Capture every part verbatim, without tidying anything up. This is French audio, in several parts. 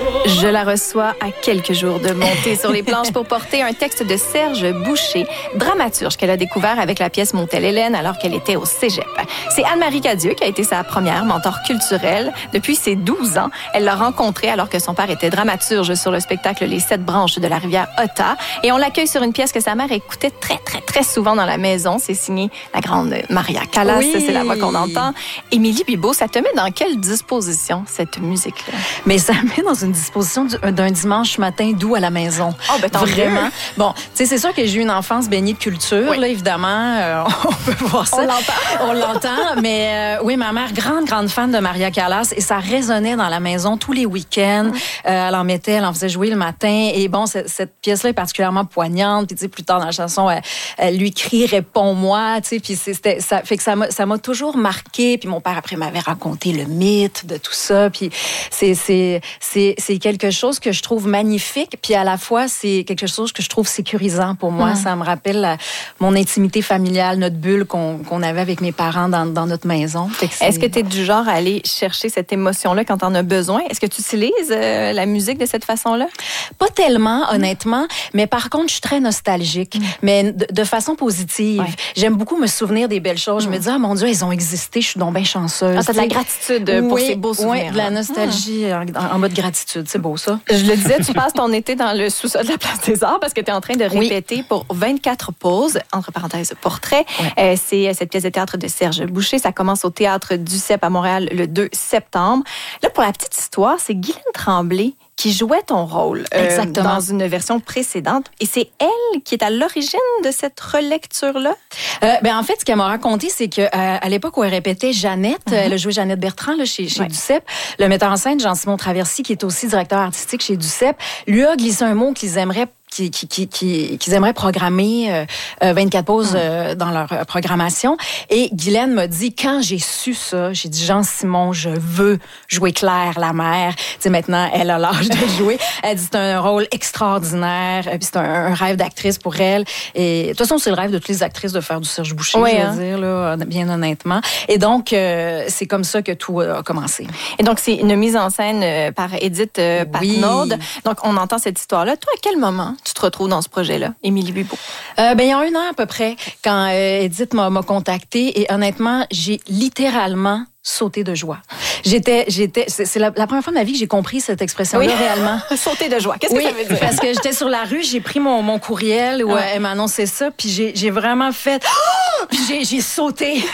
Je la reçois à quelques jours de monter sur les planches pour porter un texte de Serge Boucher, dramaturge qu'elle a découvert avec la pièce Montel-Hélène alors qu'elle était au cégep. C'est Anne-Marie Cadieux qui a été sa première mentor culturelle. Depuis ses douze ans, elle l'a rencontrée alors que son père était dramaturge sur le spectacle Les Sept branches de la rivière Otta. Et on l'accueille sur une pièce que sa mère écoutait très, très, très souvent dans la maison. C'est signé la grande Maria Callas. Oui. C'est la voix qu'on entend. Émilie Bibeau, ça te met dans quelle disposition, cette musique-là? Mais ça me met dans une disposition d'un dimanche matin doux à la maison. Oh, ben tant Vraiment. mieux. Bon, tu sais, c'est sûr que j'ai eu une enfance baignée de culture, oui. Là, évidemment. Euh, on peut voir ça. On l'entend. On l'entend. Mais euh, oui, ma mère, grande, grande fan de Maria Callas. Et ça résonnait dans la maison tous les week-ends. Mm. Euh, elle en mettait, elle en faisait jouer le matin. Et bon, cette, cette pièce-là est particulièrement poignante. Puis, tu sais, plus tard dans la chanson, elle, elle lui crie « Réponds-moi ». Tu sais, puis c'était, ça fait que ça m'a, ça m'a toujours marqué. Puis mon père, après, m'avait raconté le mythe de tout ça. Puis c'est, c'est, c'est, c'est quelque chose que je trouve magnifique. Puis à la fois, c'est quelque chose que je trouve sécurisant pour moi. Mmh. Ça me rappelle la, mon intimité familiale, notre bulle qu'on, qu'on avait avec mes parents dans, dans notre maison. Est-ce que tu es du genre à aller chercher cette émotion-là quand tu en as besoin? Est-ce que tu utilises euh, la musique de cette façon-là? Pas tellement, honnêtement. Mais par contre, je suis très nostalgique. Mmh. Mais de, de façon positive. Ouais. J'aime beaucoup me souvenir des belles choses. Mmh. Je me dis, ah mon Dieu, elles ont existé. Je suis donc bien chanceuse. Ah, t'as de la gratitude pour oui, ces beaux souvenirs. Oui, de la nostalgie mmh. en, en mode gratitude. C'est beau, ça. Je le disais, tu passes ton été dans le sous-sol de la Place des Arts parce que tu es en train de répéter oui. pour vingt-quatre pauses, entre parenthèses, portrait. Ouais. Euh, c'est cette pièce de théâtre de Serge Boucher. Ça commence au Théâtre du C E P à Montréal le deux septembre. Là, pour la petite histoire, c'est Guylaine Tremblay qui jouait ton rôle euh, dans une version précédente. Et c'est elle qui est à l'origine de cette relecture-là? Euh, ben, en fait, ce qu'elle m'a raconté, c'est qu'à à l'époque où elle répétait Jeannette, mm-hmm. elle a joué Jeannette Bertrand là, chez, chez ouais. Duceppe, le metteur en scène, Jean-Simon Traversy, qui est aussi directeur artistique chez Duceppe, lui a glissé un mot qu'ils aimeraient Qui, qui, qui, qui, qu'ils aimeraient programmer euh, vingt-quatre pauses euh, dans leur euh, programmation. Et Guylaine m'a dit, quand j'ai su ça, j'ai dit, Jean-Simon, je veux jouer Claire, la mère. Tu sais, maintenant, elle a l'âge de jouer. Elle dit, c'est un rôle extraordinaire. Puis c'est un, un rêve d'actrice pour elle. Et de toute façon, c'est le rêve de toutes les actrices de faire du Serge Boucher, oui, je veux hein? dire, là, bien honnêtement. Et donc, euh, c'est comme ça que tout a commencé. Et donc, c'est une mise en scène par Édith euh, Patnaud. Oui. Donc, on entend cette histoire-là. Toi, à quel moment tu te retrouves dans ce projet-là, Émilie Bibeau? Euh, ben, il y a un an à peu près, quand euh, Édith m'a, m'a contactée, et honnêtement, j'ai littéralement sauté de joie. J'étais, j'étais, c'est, c'est la, la première fois de ma vie que j'ai compris cette expression-là oui. réellement. Sauter de joie. Qu'est-ce oui, que ça veut dire? Parce que j'étais sur la rue, j'ai pris mon, mon courriel où ah. elle m'a annoncé ça, puis j'ai, j'ai vraiment fait, oh! Puis j'ai, j'ai sauté.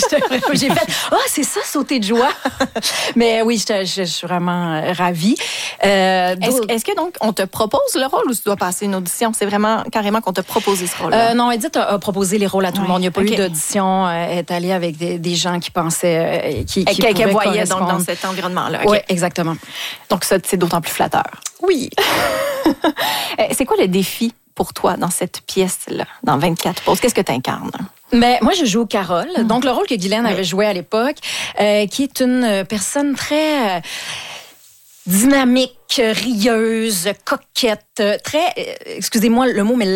j'ai fait, ah, oh, c'est ça, sauter de joie. Mais oui, je, je, je suis vraiment ravie. Euh, est-ce, est-ce que donc on te propose le rôle ou tu dois passer une audition? C'est vraiment carrément qu'on t'a proposé ce rôle-là? Euh, non, Édith a, a proposé les rôles à tout oui. le monde. Il n'y a pas okay. eu d'audition. Elle est allée avec des, des gens qui pensaient. Qui, qui qu'elle voyait donc dans cet environnement-là. Okay. Oui, exactement. Donc ça, c'est d'autant plus flatteur. Oui. C'est quoi le défi pour toi dans cette pièce-là, dans vingt-quatre pauses? Qu'est-ce que tu incarnes? Mais moi, je joue Carole, mmh. donc le rôle que Guylaine oui. avait joué à l'époque, euh, qui est une personne très euh, dynamique, rieuse, coquette, très, euh, excusez-moi le mot, mais